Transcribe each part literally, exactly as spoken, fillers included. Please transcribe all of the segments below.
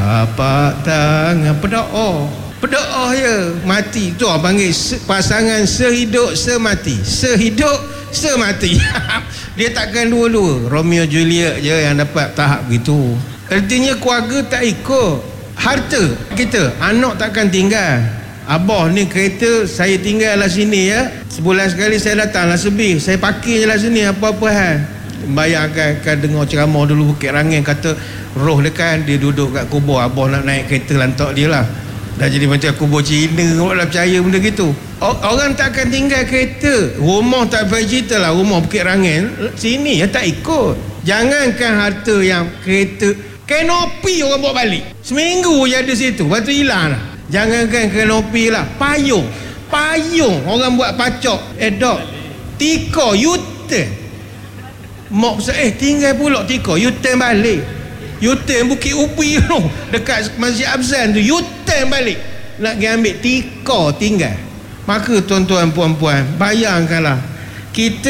tapak tangan, berdoa. Berdoa ya, mati. Tu orang panggil pasangan sehidup semati. Sehidup semati. Dia takkan dua-dua. Romeo Juliet je yang dapat tahap begitu. Artinya keluarga tak ikut. Harta kita, anak takkan tinggal. Abah ni kereta saya tinggal lah sini ya. Sebulan sekali saya datang lah Sebih. Saya parkir je lah sini apa-apa hal. Bayangkan kan dengar ceramah dulu Bukit Rangin, kata roh dia kan dia duduk kat kubur. Abah nak naik kereta lantak dia lah. Dah jadi macam kubur Cina. Orang dah percaya benda gitu. Orang takkan tinggal kereta. Rumah tak payah cerita lah. Rumah Bukit Rangin sini ya tak ikut. Jangankan harta yang kereta, kanopi orang bawa balik. Seminggu je ada situ, lepas tu hilang lah. Jangankan kanopi lah, payung. Payung orang buat pacok. Eh dok, tika U-turn. Mak saya, eh tinggal pula tika U-turn balik. U-turn Bukit Ubi tu, dekat Masjid Abzan tu, U-turn balik. Nak pergi ambil tika tinggal. Maka tuan-tuan puan-puan, bayangkanlah, kita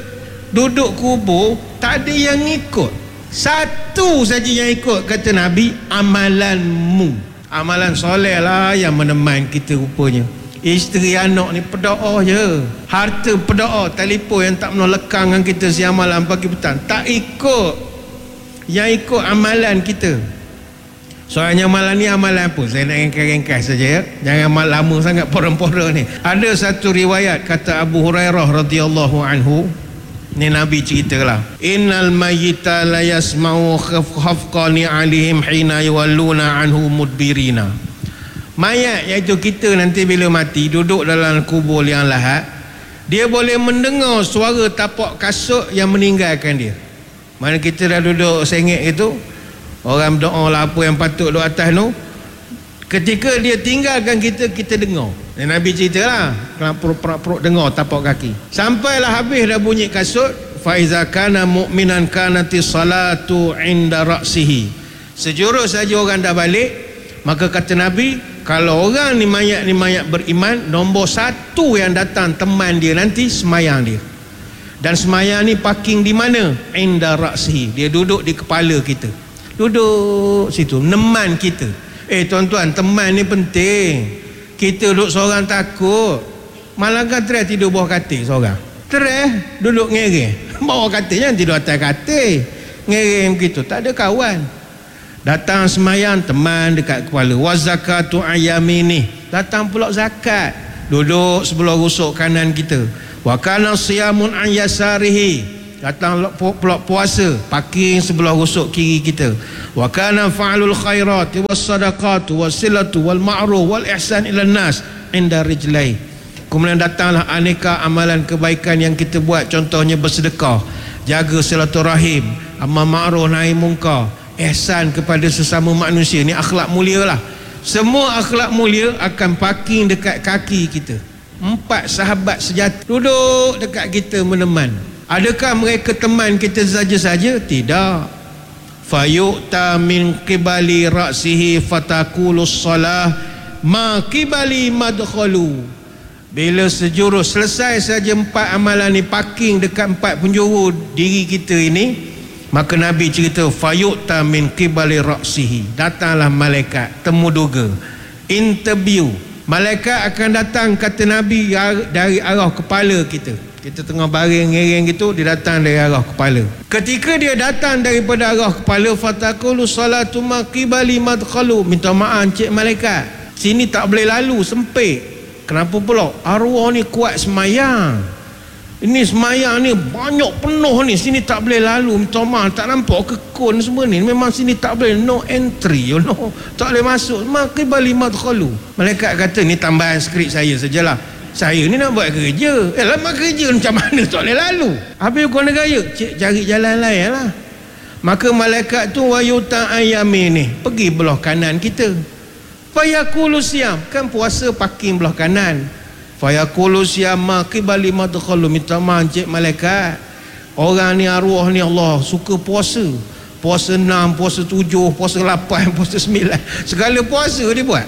duduk kubur tak ada yang ikut. Satu saja yang ikut, kata Nabi, amalanmu. Amalan soleh lah yang meneman kita rupanya. Isteri anak ni berdoa je. Harta berdoa. Telefon yang tak pernah lekang dengan kita siang malam pagi petang, tak ikut. Yang ikut amalan kita. Soalnya amalan ni amalan apa? Saya nak ringkas-ringkas saja ya. Jangan amal lama sangat pora-pora ni. Ada satu riwayat kata Abu Hurairah radhiyallahu anhu. Ni Nabi ceritalah, innal mayyita la yasma'u khafqani alaihim hina yawalluna anhu mudbirina. Mayat iaitu kita nanti bila mati duduk dalam kubur yang lahat, dia boleh mendengar suara tapak kasut yang meninggalkan dia. Mana kita dah duduk sengit itu, orang berdoa lah apa yang patut duduk atas tu, ketika dia tinggalkan kita, kita dengar. Dan Nabi ceritalah, perut-perut dengar tapak kaki. Sampailah habis dah bunyi kasut, fa iza kana mu'minan kanati salatu inda ra'sihi. Sejurus saja orang dah balik, maka kata Nabi, kalau orang ni mayat ni mayat beriman, nombor satu yang datang teman dia nanti semayang dia. Dan semayang ni parking di mana? Inda ra'sihi. Dia duduk di kepala kita. Duduk situ, neman kita. Eh tuan-tuan, teman ni penting. Kita duduk seorang takut, malah kan teres tidur bawah katil seorang. Teres duduk ngereng bawah katil, jangan tidur atas katil ngereng begitu, tak ada kawan. Datang semayang, teman dekat kepala. Wa zakatu ayamini, datang pula zakat, duduk sebelah rusuk kanan kita. Wa kana siyamun an yasarihi, datang pula puasa, parking sebelah rusuk kiri kita. Wa kana fa'alul khairat was sadaqat was silatu wal ma'ruf wal ihsan ila nas inda rijlai. Kemudian datanglah aneka amalan kebaikan yang kita buat, contohnya bersedekah, jaga silaturahim, amal ma'ruf nahi munkar, ihsan kepada sesama manusia. Ni akhlak mulia lah. Semua akhlak mulia akan parking dekat kaki kita. Empat sahabat sejati duduk dekat kita meneman. Adakah mereka teman kita saja-saja? Tidak. Fayu'ta min qibali ra'sihi fatakulus salah ma qibali madkhalu. Bila sejurus selesai saja empat amalan ni parking dekat empat penjuru diri kita ini, maka Nabi cerita fayu'ta min qibali ra'sihi, datanglah malaikat temu duga, interview. Malaikat akan datang, kata Nabi, dari arah kepala kita. Kita tengah baring ngereng gitu, dia datang dari arah kepala. Ketika dia datang daripada arah kepala, fatakulu salatu maqibali madkhalu, minta maaf cik malaikat, sini tak boleh lalu, sempit. Kenapa pula? Arwah ni kuat semayang, ini semayang ni banyak penuh ni, sini tak boleh lalu, minta maaf, tak nampak kekun semua ni, memang sini tak boleh, no entry, you know, tak boleh masuk, maqibali madkhalu. Malaikat kata, ni tambahan skrip saya sajalah, saya ni nak buat kerja. Eh lama kerja macam mana tak boleh lalu? Habis kau nak gaya, cik cari jalan lain lah. Maka malaikat tu wayuta ayami ni, pergi belah kanan kita. Fayaqulu siyam, kan puasa parking belah kanan. Fayaqulu siyam ma qibali madkhalu, minta maaf cik malaikat, orang ni arwah ni Allah suka puasa. Puasa enam, puasa tujuh, puasa lapan, puasa sembilan, segala puasa dia buat.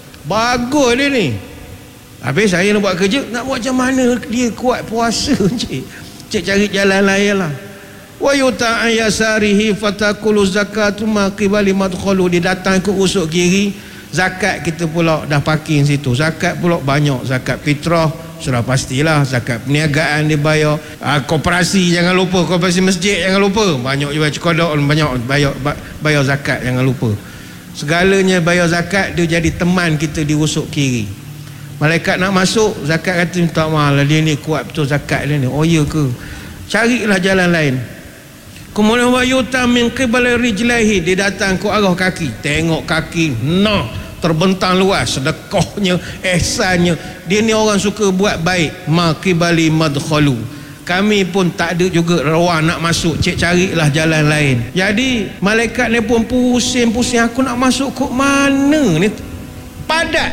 Bagus dia ni. Habis saya nak buat kerja, nak buat macam mana dia kuat puasa cik? Cik cari jalan lain lah. wa yuta'a yasarihi fatakulu zakatu ma qibali madkhalu. Dia datang ke usuk kiri, zakat kita pula dah parking situ. Zakat pula banyak, zakat fitrah sudah pastilah, zakat perniagaan dia bayar, ha, koperasi jangan lupa, koperasi masjid jangan lupa, banyak juga cekodok, banyak bayar, bayar zakat jangan lupa. Segalanya bayar zakat, dia jadi teman kita di usuk kiri. Malaikat nak masuk, zakat kata minta maaf lah, dia ni kuat betul zakat dia ni. Oh ya ke? Carilah jalan lain. Kemudian wa yuta min qibali rijlaihi, dia datang ke arah kaki, tengok kaki, nah terbentang luas, sedekahnya, ihsannya. Dia ni orang suka buat baik. Ma qibali madkhalu, kami pun tak ada juga ruang nak masuk, cek carilah jalan lain. Jadi malaikat ni pun pusing-pusing, aku nak masuk kok mana ni, padat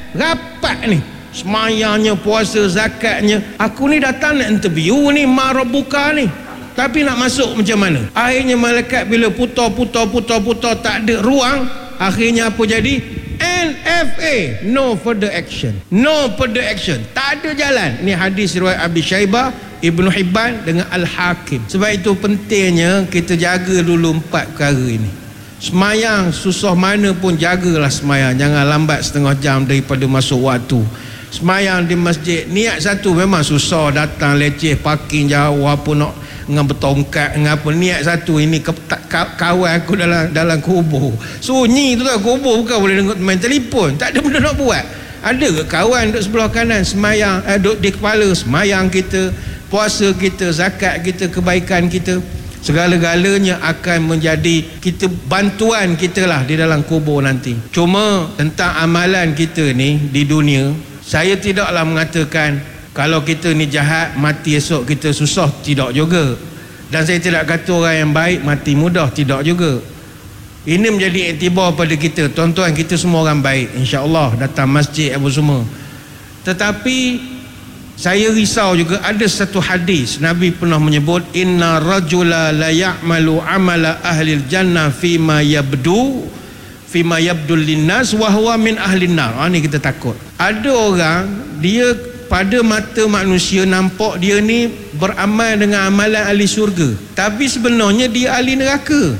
rapat ni, semayangnya, puasa, zakatnya. Aku ni datang nak interview ni, marabuka ni, tapi nak masuk macam mana? Akhirnya malaikat bila putar-putar putar-putar tak ada ruang, akhirnya apa jadi? N F A, no further action. No further action, tak ada jalan. Ini hadis riwayat Abi Syaibah, Ibnu Hibban dengan Al-Hakim. Sebab itu pentingnya kita jaga dulu empat perkara ini. Semayang susah mana pun jagalah semayang, jangan lambat setengah jam daripada masuk waktu. Semayang di masjid, niat satu memang susah, datang leceh, parking jauh, apa nak dengan bertongkat dengan apa, niat satu, ini ke, ka, kawan aku dalam dalam kubur, sunyi tu lah kubur, bukan boleh main telefon, tak ada benda nak buat. Ada ke kawan duduk sebelah kanan semayang, eh, duduk di kepala semayang kita, puasa kita, zakat kita, kebaikan kita, segala-galanya akan menjadi kita, bantuan kita lah di dalam kubur nanti. Cuma tentang amalan kita ni di dunia, saya tidaklah mengatakan kalau kita ni jahat mati esok kita susah, tidak juga. Dan saya tidak kata orang yang baik mati mudah, tidak juga. Ini menjadi iktibar pada kita, tuan-tuan, kita semua orang baik insya-Allah, datang masjid apa semua. Tetapi saya risau juga, ada satu hadis Nabi pernah menyebut, inna rajula la ya'malu amala ahli jannah fima yabdu fima yabdul linnas wa huwa min ahli nar. Ha, ni kita takut. Ada orang dia pada mata manusia nampak dia ni beramal dengan amalan ahli syurga, tapi sebenarnya dia ahli neraka.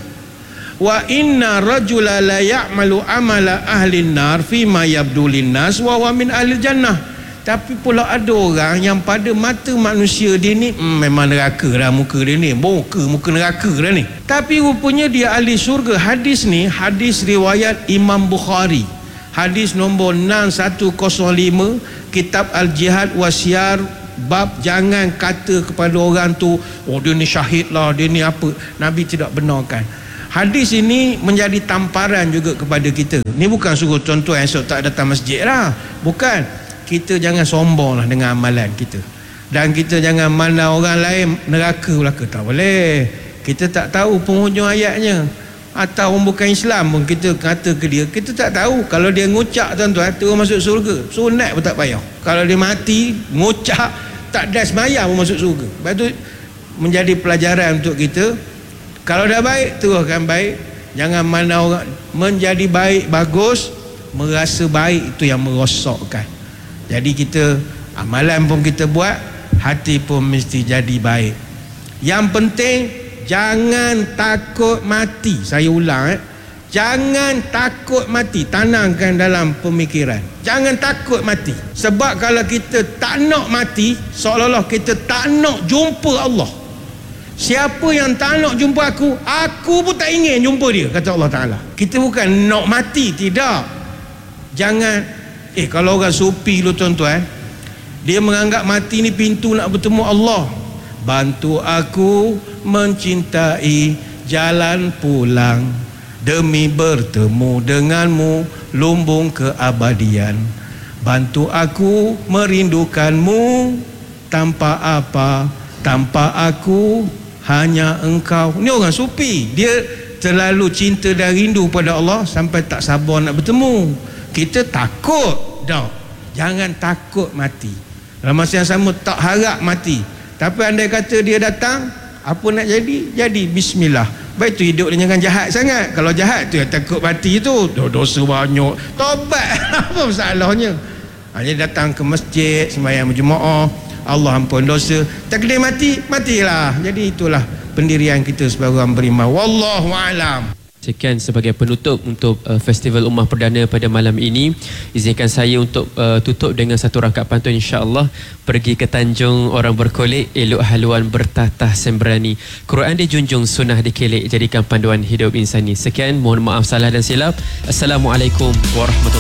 Wa inna rajula la ya'malu amala ahli nar fima yabdul linnas wa huwa min ahli jannah. Tapi pula ada orang yang pada mata manusia dia ni hmm, memang neraka dah muka dia ni, muka muka neraka dah ni, tapi rupanya dia ahli syurga. Hadis ni hadis riwayat Imam Bukhari, hadis nombor enam satu kosong lima, kitab Al-Jihad Wasyar, bab jangan kata kepada orang tu, oh dia ni syahid lah, dia ni apa. Nabi tidak benarkan. Hadis ini menjadi tamparan juga kepada kita. Ni bukan suruh tuan-tuan esok tak datang masjid lah, bukan. Kita jangan sombong lah dengan amalan kita, dan kita jangan mana orang lain neraka belaka, tak boleh. Kita tak tahu penghujung ayatnya, atau orang bukan Islam pun kita kata ke dia, kita tak tahu. Kalau dia ngucap tuan-tuan terus masuk surga, sunat pun tak payah. Kalau dia mati ngucap tak ada semayang pun masuk surga. Lepas tu menjadi pelajaran untuk kita, kalau dah baik teruskan baik, jangan mana orang menjadi baik bagus, merasa baik itu yang merosakkan. Jadi kita amalan pun kita buat, hati pun mesti jadi baik. Yang penting jangan takut mati. Saya ulang, eh? Jangan takut mati. Tanamkan dalam pemikiran, jangan takut mati. Sebab kalau kita tak nak mati, seolah-olah kita tak nak jumpa Allah. Siapa yang tak nak jumpa aku, aku pun tak ingin jumpa dia, kata Allah Ta'ala. Kita bukan nak mati, tidak. Jangan. Eh kalau orang sufi lu tuan-tuan, dia menganggap mati ni pintu nak bertemu Allah. Bantu aku mencintai jalan pulang, demi bertemu denganmu lumbung keabadian. Bantu aku merindukanmu, tanpa apa, tanpa aku hanya engkau. Ni orang sufi, dia terlalu cinta dan rindu pada Allah sampai tak sabar nak bertemu. Kita takut dah. Jangan takut mati. Dalam masa yang sama tak harap mati. Tapi andai kata dia datang, apa nak jadi? Jadi bismillah. Baik tu hidup dia jangan jahat sangat. Kalau jahat tu yang takut mati tu, dosa banyak, tobat. Apa masalahnya? Hanya datang ke masjid, sembahyang berjemaah, Allah ampun dosa. Tak kena mati, matilah. Jadi itulah pendirian kita sebagai orang beriman. Wallahu a'lam. Sekian sebagai penutup untuk uh, Festival Ummah Perdana pada malam ini. Izinkan saya untuk uh, tutup dengan satu rakaat pantun, insya-Allah. Pergi ke Tanjung orang berkolek, elok haluan bertatah sembrani. Quran dijunjung, sunnah dikelek, jadikan panduan hidup insani. Sekian, mohon maaf salah dan silap. Assalamualaikum warahmatullahi wabarakatuh.